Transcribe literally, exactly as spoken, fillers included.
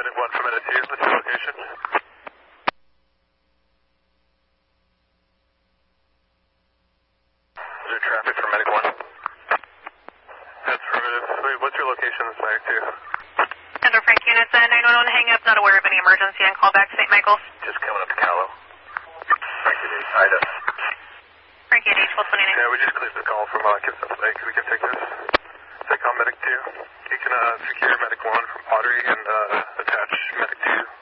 Medic one for Medic two, what's your location? Is there traffic for Medic one? That's affirmative. Wait, what's your location, Medic two? Center Frank units, uh, nine one one hang up, not aware of any emergency on callback Saint Michael's. Just coming up to Callow. Frankie eight, Ida. Frankie eight, twelve twenty-nine. Yeah, we just cleared the call from uh, Kitsap Lake. We can take this. Take on Medic two. You can uh, secure Medic one from Pottery and uh, attach Medic two